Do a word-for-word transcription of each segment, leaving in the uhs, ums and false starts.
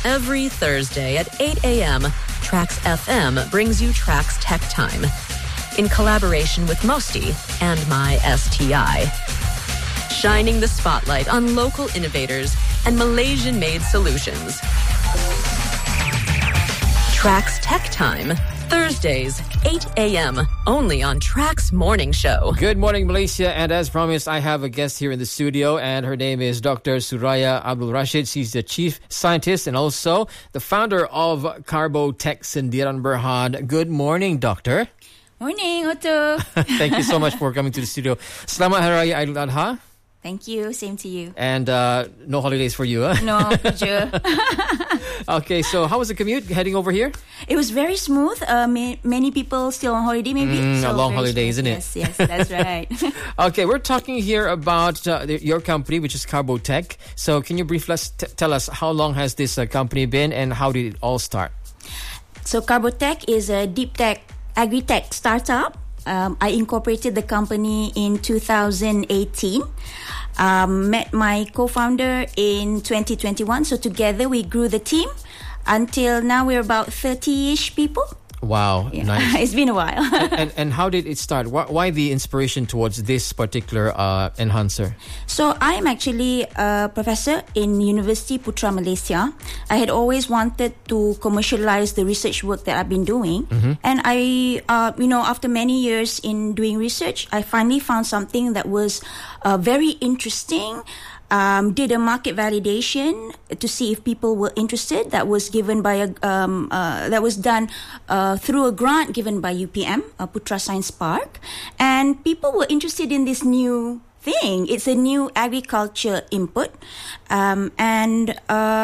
Every Thursday at eight a.m., Trax F M brings you Trax Tech Time in collaboration with Mosti and My S T I. Shining the spotlight on local innovators and Malaysian-made solutions. Trax Tech Time, Thursdays, eight a.m., only on Trax Morning Show. Good morning, Malaysia. And as promised, I have a guest here in the studio, and her name is Doctor Suraya Abdul Rashid. She's the chief scientist and also the founder of Carbotech Sendirian Berhad. Good morning, Doctor. Morning, Otto. Thank you so much for coming to the studio. Selamat Hari Raya Aidil Adha. Thank you. Same to you. And uh, no holidays for you, huh? No, kerja. Okay, so how was the commute heading over here? It was very smooth. Uh, ma- many people still on holiday, maybe. Mm, so a long holiday, smooth. isn't it? Yes, yes, that's right. Okay, we're talking here about uh, the, your company, which is Carbotech. So can you briefly t- tell us how long has this uh, company been and how did it all start? So Carbotech is a deep tech, agri-tech startup. Um, I incorporated the company in two thousand eighteen. Um, met my co-founder in twenty twenty-one. So together we grew the team until now we're about thirty-ish people. Wow, Yeah. nice. It's been a while. and, and and how did it start? Why, why the inspiration towards this particular uh, enhancer? So I am actually a professor in University Putra Malaysia. I had always wanted to commercialize the research work that I've been doing. Mm-hmm. And I, uh, you know, after many years in doing research, I finally found something that was uh, very interesting. Um, did a market validation to see if people were interested. That was given by a um, uh, that was done uh, through a grant given by U P M, uh, Putra Science Park, and people were interested in this new thing. It's a new agriculture input, um, and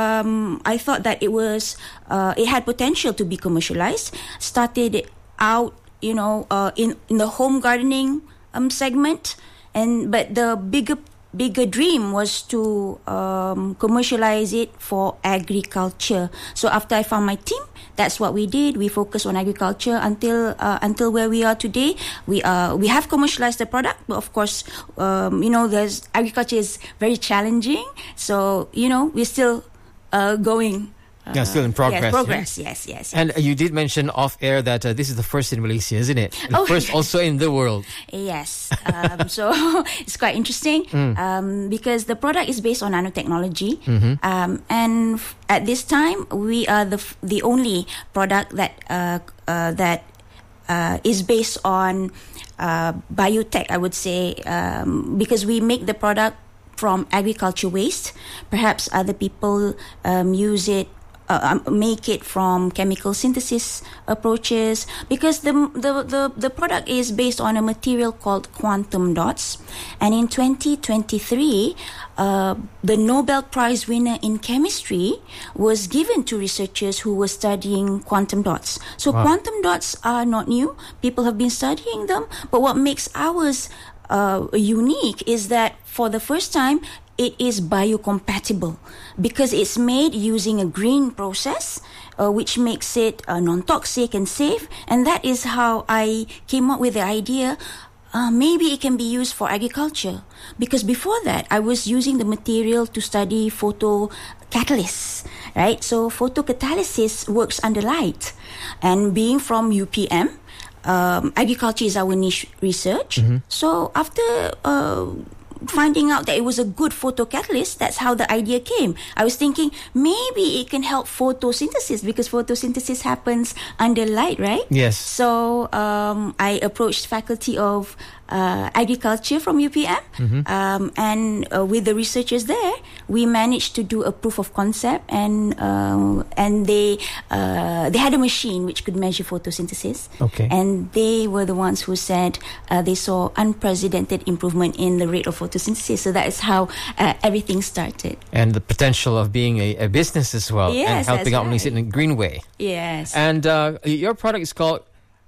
um, I thought that it was uh, it had potential to be commercialized. Started out, you know, uh, in in the home gardening um, segment, and but the bigger bigger dream was to um, commercialize it for agriculture. So after I found my team, that's what we did. We focused on agriculture until uh, until where we are today. We uh we have commercialized the product, but of course, um, you know, there's agriculture is very challenging. So you know, we're still uh, going. Yeah, still in progress. Yes, progress, yeah? yes, yes, yes. And you did mention off-air that uh, this is the first in Malaysia, isn't it? The Oh, first also in the world. Yes. Um, so it's quite interesting mm. um, because the product is based on nanotechnology. Mm-hmm. Um, and f- at this time, we are the f- the only product that uh, uh, that uh, is based on uh, biotech, I would say, um, because we make the product from agriculture waste. Perhaps other people um, use it Uh, make it from chemical synthesis approaches, because the, the the the product is based on a material called quantum dots. And in twenty twenty-three, uh, the Nobel Prize winner in chemistry was given to researchers who were studying quantum dots. So wow. Quantum dots are not new. People have been studying them. But what makes ours uh, unique is that for the first time, it is biocompatible because it's made using a green process, uh, which makes it uh, non-toxic and safe. And that is how I came up with the idea. Uh, maybe it can be used for agriculture, because before that I was using the material to study photocatalysts, right? So photocatalysis works under light, and being from U P M, um, agriculture is our niche research. Mm-hmm. So after uh, finding out that it was a good photocatalyst, that's how the idea came. I was thinking maybe it can help photosynthesis, because photosynthesis happens under light, right? Yes. So um, I approached faculty of uh, agriculture from U P M, mm-hmm. um, and uh, with the researchers there, we managed to do a proof of concept, and uh, and they uh, they had a machine which could measure photosynthesis. Okay. And they were the ones who said uh, they saw unprecedented improvement in the rate of photosynthesis. So that is how uh, everything started. And the potential of being a, a business as well, yes, and helping out right. Malaysia in a green way. Yes. And uh, your product is called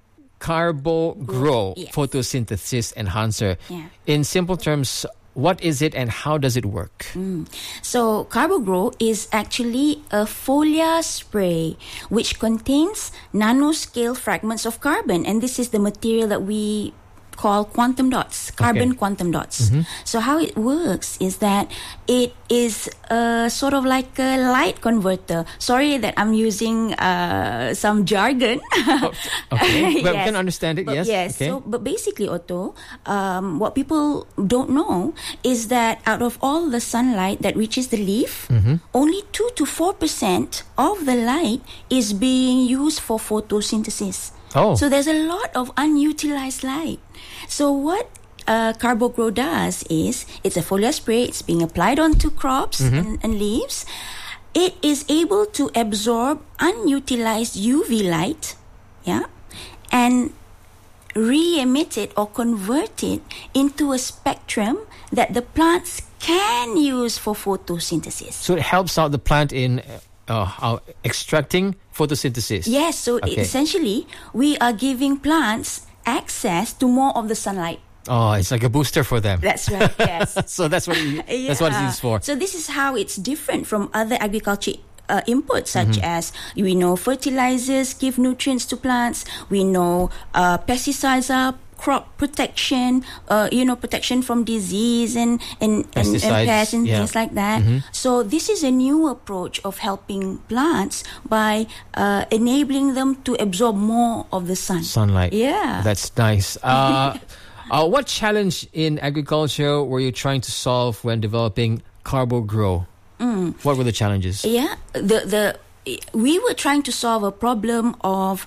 Carbo Grow yes. Photosynthesis Enhancer. Yeah. In simple terms, what is it and how does it work? Mm. So Carbo Grow is actually a foliar spray which contains nanoscale fragments of carbon, and this is the material that we called quantum dots, carbon Okay. quantum dots. Mm-hmm. So how it works is that it is uh, sort of like a light converter. Sorry that I'm using uh, some jargon. Okay, but we Yes. can understand it. But Yes. yes. Okay. So, but basically, Otto, um, what people don't know is that out of all the sunlight that reaches the leaf, Mm-hmm. only two to four percent of the light is being used for photosynthesis. Oh. So there's a lot of unutilized light. So what uh, CarboGrow does is it's a foliar spray. It's being applied onto crops Mm-hmm. and, and leaves. It is able to absorb unutilized U V light, yeah, and re-emit it or convert it into a spectrum that the plants can use for photosynthesis. So it helps out the plant in uh, uh, extracting photosynthesis. Yes, so Okay. essentially we are giving plants access to more of the sunlight. Oh, it's like a booster for them. That's right, yes. So that's what it, that's what it's Yeah. used for. So this is how it's different from other agriculture uh, inputs, such Mm-hmm. as we know fertilizers give nutrients to plants. We know uh, pesticides are crop protection, uh, you know, protection from disease and and, and, and Pesticides, pests and yeah. things like that. So this is a new approach of helping plants by uh, enabling them to absorb more of the sun. Sunlight. Yeah. That's nice. Uh, uh, what challenge in agriculture were you trying to solve when developing CarboGrow? Mm. What were the challenges? Yeah, the the we were trying to solve a problem of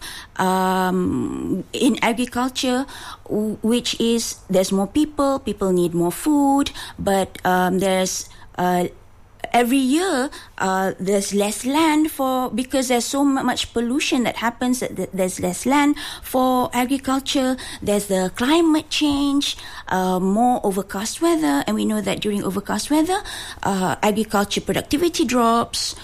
um, in agriculture, w- which is there's more people, people need more food, but um, there's uh, every year uh, there's less land for because there's so mu- much pollution that happens that th- there's less land for agriculture. There's the climate change, uh, more overcast weather, and we know that during overcast weather, uh, agriculture productivity drops.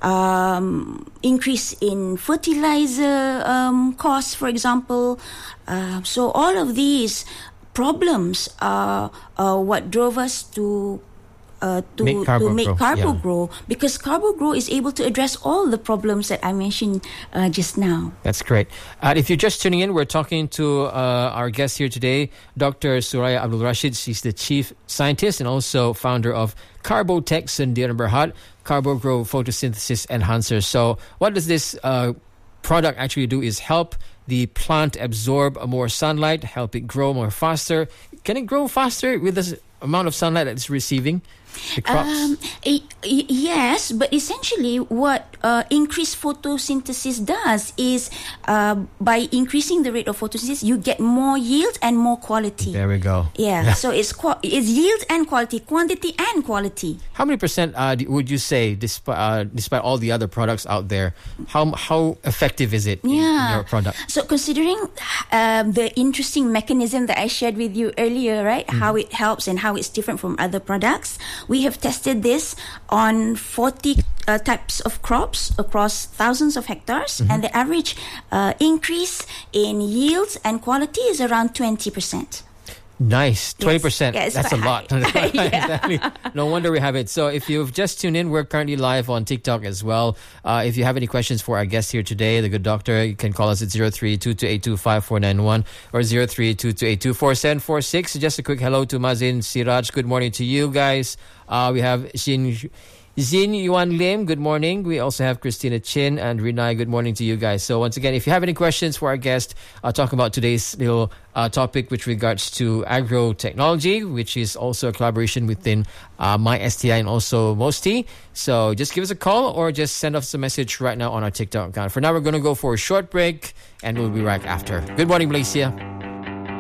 Um, increase in fertilizer um, costs, for example. Uh, so all of these problems are uh, what drove us to uh, to Make to CarboGrow, make yeah. CarboGrow, because CarboGrow is able to address all the problems that I mentioned uh, just now. That's great. Uh, if you're just tuning in, we're talking to uh, our guest here today, Doctor Suraya Abdul Rashid. She's the chief scientist and also founder of Carbotech Sendirian Berhad, CarboGrow Photosynthesis Enhancer. So what does this uh, product actually do is help the plant absorb more sunlight, help it grow more faster. Can it grow faster with the amount of sunlight that it's receiving? The crops? Um, y- y- yes, but essentially what uh, increased photosynthesis does is uh, by increasing the rate of photosynthesis, you get more yield and more quality. There we go. Yeah, so it's qua- it's yield and quality, quantity and quality. How many percent uh, d- would you say, despite uh, despite all the other products out there, how how effective is it in- in, Yeah. your product? So considering um, the interesting mechanism that I shared with you earlier, right? How it helps and how it's different from other products. We have tested this on forty uh, types of crops across thousands of hectares, and the average uh, increase in yields and quality is around twenty percent. Nice, twenty percent. Yeah, it's That's a quite lot. high. Yeah. Exactly. No wonder we have it. So if you've just tuned in, we're currently live on TikTok as well. Uh, if you have any questions for our guest here today, the good doctor, you can call us at zero three two two eight two five four nine one or zero three two two eight two four seven four six. Just a quick hello to Mazin Siraj. Good morning to you guys. Uh, we have Xin Xin Yuan Lim, good morning. We also have Christina Chin and Rinai, good morning to you guys. So once again, if you have any questions for our guest, uh, talking about today's little uh, topic with regards to agro technology, which is also a collaboration within uh, MySTI and also Mosty. So just give us a call or just send us a message right now on our TikTok account. For now, we're going to go for a short break and we'll be right after. Good morning, Malaysia.